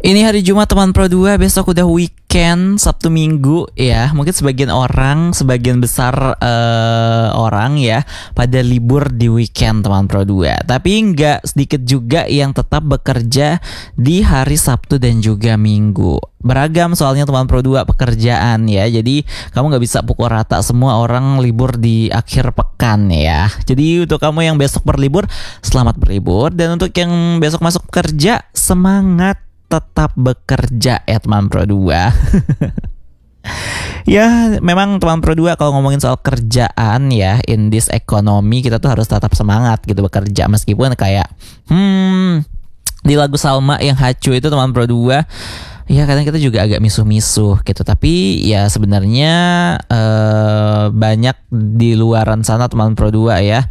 Ini hari Jumat teman Pro 2, besok udah weekend, Sabtu Minggu ya. Mungkin sebagian besar orang ya pada libur di weekend teman Pro 2. Tapi nggak sedikit juga yang tetap bekerja di hari Sabtu dan juga Minggu. Beragam soalnya teman Pro 2 pekerjaan ya. Jadi kamu nggak bisa pukul rata semua orang libur di akhir pekan ya. Jadi untuk kamu yang besok berlibur, selamat berlibur. Dan untuk yang besok masuk kerja, semangat tetap bekerja ya teman Pro 2. Ya memang teman Pro 2 kalau ngomongin soal kerjaan ya, in this economy kita tuh harus tetap semangat gitu bekerja. Meskipun kayak di lagu Salma yang Hacu itu teman Pro 2, ya kadang kita juga agak misuh-misuh gitu. Tapi ya sebenarnya banyak di luaran sana teman Pro 2 ya,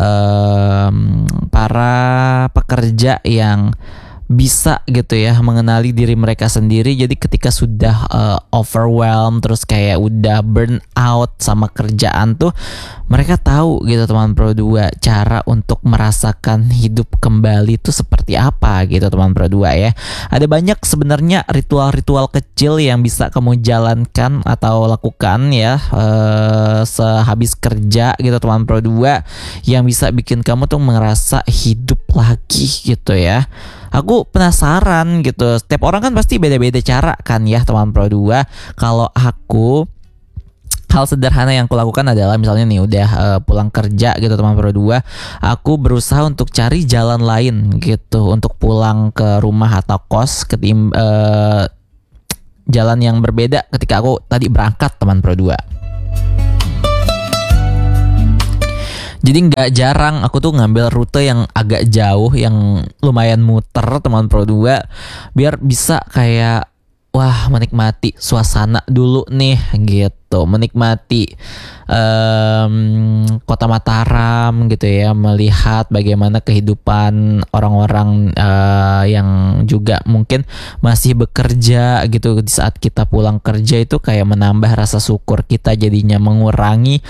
para pekerja yang bisa gitu ya mengenali diri mereka sendiri. Jadi ketika sudah overwhelmed, terus kayak udah burn out sama kerjaan tuh, mereka tahu gitu teman Pro 2 cara untuk merasakan hidup kembali tuh seperti apa gitu teman Pro 2 ya. Ada banyak sebenarnya ritual-ritual kecil yang bisa kamu jalankan atau lakukan ya sehabis kerja gitu teman Pro 2, yang bisa bikin kamu tuh ngerasa hidup lagi gitu ya. Aku penasaran gitu. Setiap orang kan pasti beda-beda cara kan ya teman Pro 2. Kalau aku, hal sederhana yang aku lakukan adalah misalnya nih udah pulang kerja gitu teman Pro 2, aku berusaha untuk cari jalan lain gitu untuk pulang ke rumah atau kos, jalan yang berbeda ketika aku tadi berangkat teman Pro 2. Jadi nggak jarang aku tuh ngambil rute yang agak jauh, yang lumayan muter teman Pro 2, biar bisa kayak menikmati suasana dulu nih gitu, menikmati kota Mataram gitu ya, melihat bagaimana kehidupan orang-orang yang juga mungkin masih bekerja gitu. Di saat kita pulang kerja itu kayak menambah rasa syukur kita, jadinya mengurangi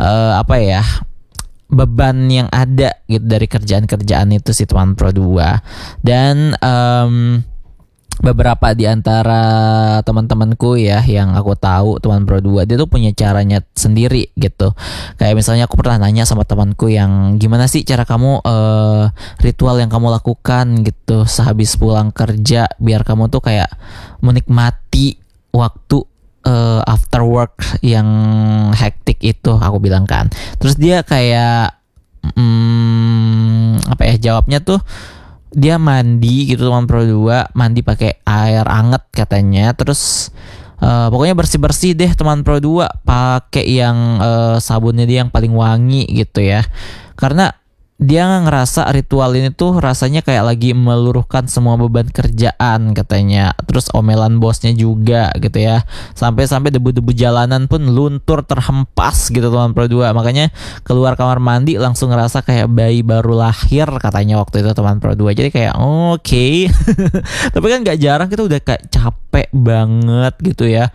beban yang ada gitu dari kerjaan-kerjaan itu sih teman Pro 2. Dan beberapa di antara teman-temanku ya yang aku tahu teman Pro 2, dia tuh punya caranya sendiri gitu. Kayak misalnya aku pernah nanya sama temanku yang, gimana sih cara kamu ritual yang kamu lakukan gitu sehabis pulang kerja biar kamu tuh kayak menikmati waktu after work yang hektik itu, aku bilang kan. Terus dia kayak jawabnya tuh dia mandi gitu teman Pro 2, mandi pakai air anget katanya. Terus pokoknya bersih-bersih deh teman Pro 2, pakai yang sabunnya dia yang paling wangi gitu ya. Karena dia ngerasa ritual ini tuh rasanya kayak lagi meluruhkan semua beban kerjaan katanya. Terus omelan bosnya juga gitu ya. Sampai debu-debu jalanan pun luntur terhempas gitu teman Pro 2. Makanya keluar kamar mandi langsung ngerasa kayak bayi baru lahir katanya waktu itu teman Pro 2. Jadi kayak oke. Tapi kan gak jarang kita udah kayak capek banget gitu ya.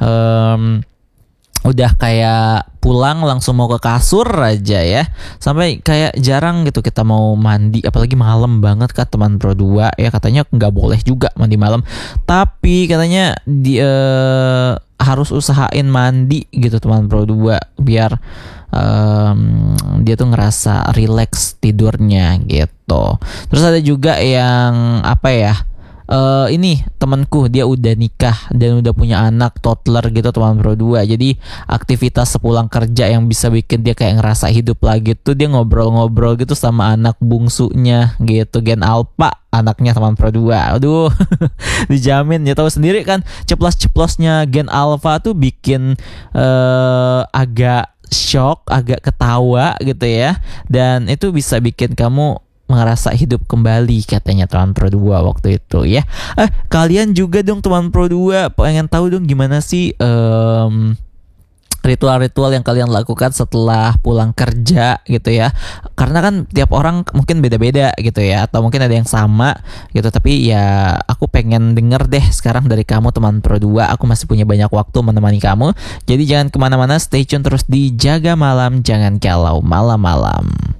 Udah kayak pulang langsung mau ke kasur aja ya, sampai kayak jarang gitu kita mau mandi, apalagi malam banget kan teman Pro 2 ya. Katanya nggak boleh juga mandi malam, tapi katanya harus usahain mandi gitu teman Pro 2 biar dia tuh ngerasa relax tidurnya gitu. Terus ada juga yang ini temanku, dia udah nikah dan udah punya anak toddler gitu teman Pro 2. Jadi aktivitas sepulang kerja yang bisa bikin dia kayak ngerasa hidup lagi tuh, dia ngobrol-ngobrol gitu sama anak bungsunya gitu, Gen Alpha anaknya teman Pro 2. Aduh, dijamin ya, tahu sendiri kan ceplos-ceplosnya Gen Alpha tuh bikin agak shock, agak ketawa gitu ya. Dan itu bisa bikin kamu ngerasa hidup kembali katanya teman Pro 2 waktu itu ya. Kalian juga dong teman Pro 2 pengen tahu dong gimana sih ritual-ritual yang kalian lakukan setelah pulang kerja gitu ya. Karena kan tiap orang mungkin beda-beda gitu ya, atau mungkin ada yang sama gitu. Tapi ya aku pengen denger deh sekarang dari kamu teman Pro 2. Aku masih punya banyak waktu menemani kamu. Jadi jangan kemana-mana, stay tune terus di Jaga Malam, jangan galau malam-malam.